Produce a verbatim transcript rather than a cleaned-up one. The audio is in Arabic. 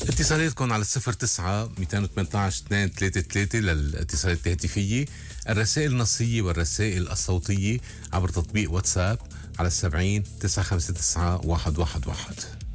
اتصالاتكم على الصفر تسعة مئتين وثمانية عشر اثنين ثلاثة ثلاثة للاتصالات الهاتفية، الرسائل النصية والرسائل الصوتية عبر تطبيق واتساب على السبعين تسعة خمسة تسعة واحد واحد واحد.